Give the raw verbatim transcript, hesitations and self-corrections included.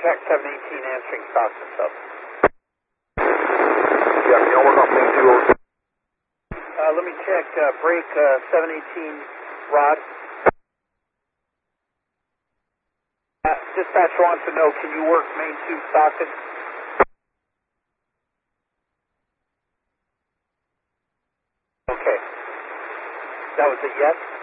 Jack seven eighteen answering Stockton sub. Yeah, can y'all work off main two? Uh, let me check uh, break uh, seven eighteen Rod. Uh, dispatch wants to know, can you work main two Stockton? Okay. That was a yes?